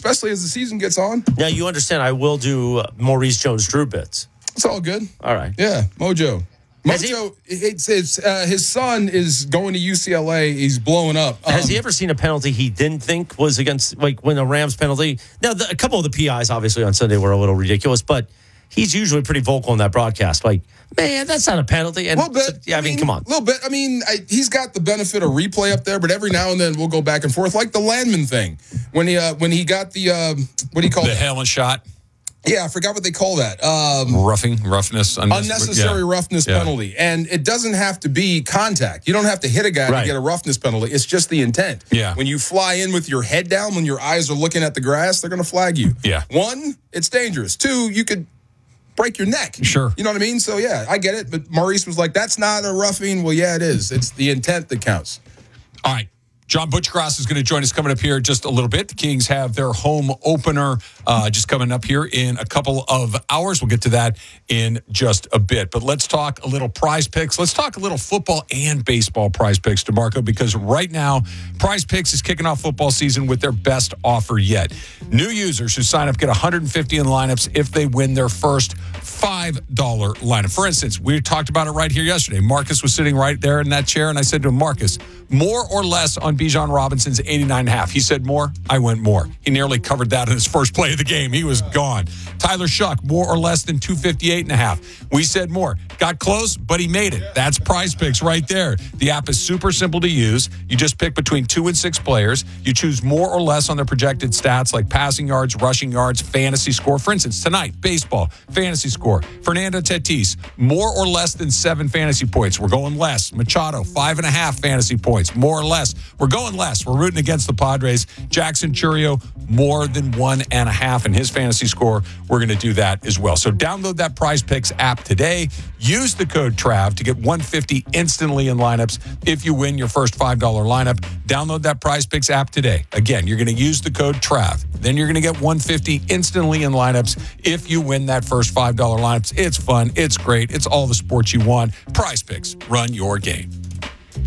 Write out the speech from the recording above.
especially as the season gets on. Now, you understand I will do Maurice Jones-Drew bits. It's all good. All right. Yeah, Mojo. His son is going to UCLA. He's blowing up. Has he ever seen a penalty he didn't think was against, like when a Rams penalty? Now, a couple of the PIs, obviously, on Sunday were a little ridiculous, but he's usually pretty vocal in that broadcast. Like, man, that's not a penalty. And a little bit. So, yeah, I mean, come on. A little bit. I mean, he's got the benefit of replay up there, but every now and then we'll go back and forth, like the Landman thing. When he got the, what do you call it? The helmet shot. Yeah, I forgot what they call that. Roughness. Unnecessary roughness Yeah. penalty. And it doesn't have to be contact. You don't have to hit a guy to get a roughness penalty. It's just the intent. Yeah. When you fly in with your head down, when your eyes are looking at the grass, they're going to flag you. Yeah. 1, it's dangerous. 2, you could break your neck. Sure. You know what I mean? So, yeah, I get it. But Maurice was like, that's not a roughing. Well, yeah, it is. It's the intent that counts. All right. John Butchgrass is going to join us coming up here just a little bit. The Kings have their home opener just coming up here in a couple of hours. We'll get to that in just a bit. But let's talk a little Prize Picks. Let's talk a little football and baseball Prize Picks, DeMarco, because right now, Prize Picks is kicking off football season with their best offer yet. New users who sign up get $150 in lineups if they win their first $5 lineup. For instance, we talked about it right here yesterday. Marcus was sitting right there in that chair, and I said to him, Marcus, more or less on Bijan Robinson's 89.5. He said more. I went more. He nearly covered that in his first play of the game. He was gone. Tyler Shuck, more or less than 258.5. We said more. Got close, but he made it. That's Prize Picks right there. The app is super simple to use. You just pick between 2 and 6 players. You choose more or less on their projected stats like passing yards, rushing yards, fantasy score. For instance, tonight, baseball, fantasy score. Fernando Tatis, more or less than 7 fantasy points. We're going less. Machado, 5.5 fantasy points. More or less. We're going less. We're rooting against the Padres. Jackson Churio, more than 1.5 in his fantasy score. We're going to do that as well. So download that Prize Picks app today. Use the code TRAV to get $150 instantly in lineups if you win your first $5 lineup. Download that Prize Picks app today. Again, you're going to use the code TRAV. Then you're going to get $150 instantly in lineups if you win that first $5 lineups. It's fun. It's great. It's all the sports you want. Prize Picks. Run your game.